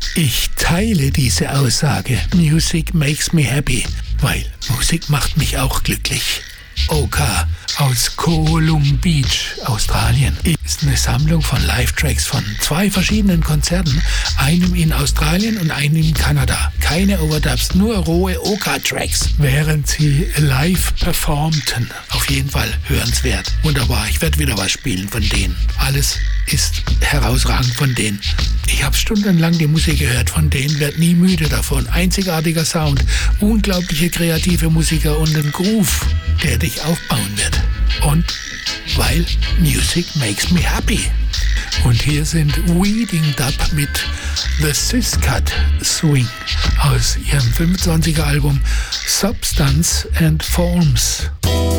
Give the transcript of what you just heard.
Ich teile diese Aussage. Music makes me happy, weil Musik macht mich auch glücklich. Oka aus Kowloon Beach, Australien, ist eine Sammlung von Live-Tracks von 2 verschiedenen Konzerten, einem in Australien und einem in Kanada. Keine Overdubs, nur rohe Oka-Tracks, während sie live performten. Auf jeden Fall hörenswert. Wunderbar, ich werde wieder was spielen von denen. Alles ist herausragend von denen. Ich habe stundenlang die Musik gehört von denen, werde nie müde davon. Einzigartiger Sound, unglaubliche kreative Musiker und ein Groove, der dich aufbauen wird. Und weil Music makes me happy. Und hier sind Weeding Dub mit The Syscat Swing aus ihrem 25er Album Substance and Forms.